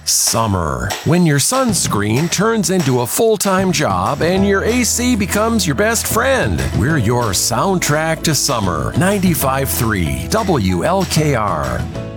Summer, when your sunscreen turns into a full-time job and your AC becomes your best friend. We're your soundtrack to summer. 95.3 WLKR.